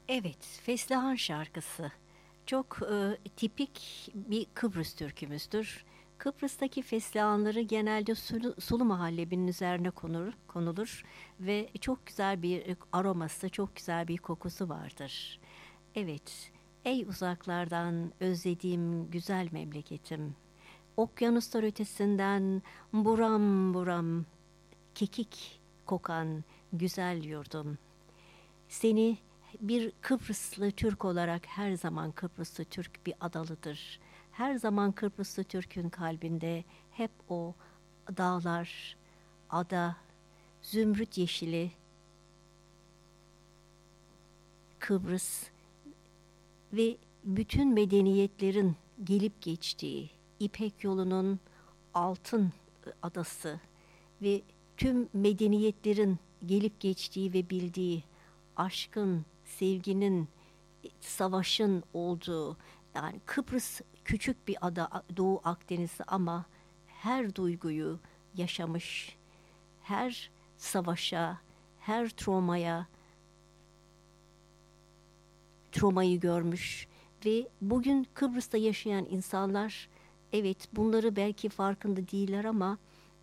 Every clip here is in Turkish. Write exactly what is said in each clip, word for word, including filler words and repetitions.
Evet, Feslihan şarkısı. Çok e, tipik bir Kıbrıs türkümüzdür. Kıbrıs'taki feslihanları genelde sulu, sulu muhallebinin üzerine konur, konulur ve çok güzel bir aroması, çok güzel bir kokusu vardır. Evet, ey uzaklardan özlediğim güzel memleketim. Okyanuslar ötesinden buram buram kekik kokan güzel yurdum. Seni bir Kıbrıslı Türk olarak her zaman Kıbrıslı Türk bir adalıdır. Her zaman Kıbrıslı Türk'ün kalbinde hep o dağlar, ada, zümrüt yeşili, Kıbrıs ve bütün medeniyetlerin gelip geçtiği İpek yolunun altın adası ve tüm medeniyetlerin gelip geçtiği ve bildiği aşkın, sevginin, savaşın olduğu, yani Kıbrıs küçük bir ada Doğu Akdeniz'de ama her duyguyu yaşamış, her savaşa, her travmaya, travmayı görmüş ve bugün Kıbrıs'ta yaşayan insanlar, evet, bunları belki farkında değiller ama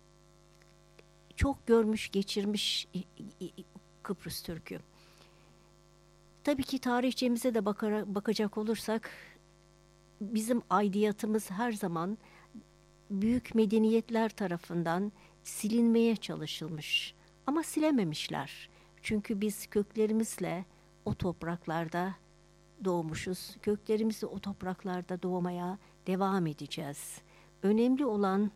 çok görmüş, geçirmiş Kıbrıs Türk'ü. Tabii ki tarihçemize de bakara, bakacak olursak bizim aidiyatımız her zaman büyük medeniyetler tarafından silinmeye çalışılmış. Ama silememişler. Çünkü biz köklerimizle o topraklarda doğmuşuz. Köklerimizle o topraklarda doğmaya devam edeceğiz. Önemli olan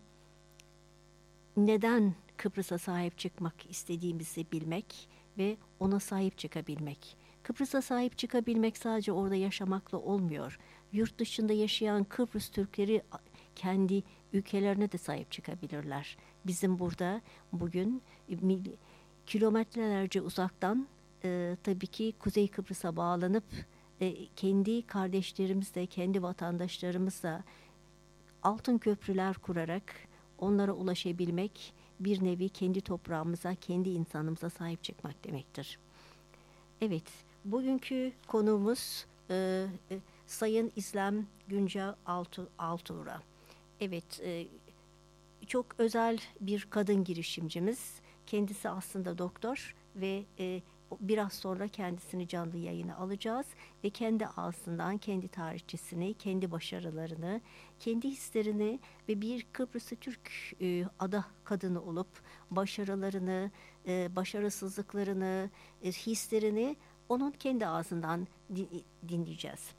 neden Kıbrıs'a sahip çıkmak istediğimizi bilmek ve ona sahip çıkabilmek. Kıbrıs'a sahip çıkabilmek sadece orada yaşamakla olmuyor. Yurt dışında yaşayan Kıbrıs Türkleri kendi ülkelerine de sahip çıkabilirler. Bizim burada bugün kilometrelerce uzaktan e, tabii ki Kuzey Kıbrıs'a bağlanıp e, kendi kardeşlerimizle, kendi vatandaşlarımızla altın köprüler kurarak onlara ulaşabilmek bir nevi kendi toprağımıza, kendi insanımıza sahip çıkmak demektir. Evet, bugünkü konuğumuz e, e, Sayın İslam Günce Altu, Altuğra. Evet, e, çok özel bir kadın girişimcimiz. Kendisi aslında doktor ve e, biraz sonra kendisini canlı yayına alacağız ve kendi ağzından kendi tarihçesini, kendi başarılarını, kendi hislerini ve bir Kıbrıslı Türk e, ada kadını olup başarılarını, e, başarısızlıklarını, e, hislerini onun kendi ağzından din- dinleyeceğiz.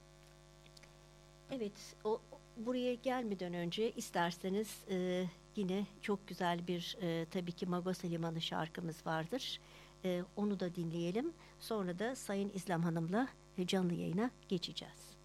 Evet, o buraya gelmeden önce isterseniz e, yine çok güzel bir e, tabii ki Magosa Limanı şarkımız vardır. E, onu da dinleyelim. Sonra da Sayın İslam Hanım'la e, canlı yayına geçeceğiz.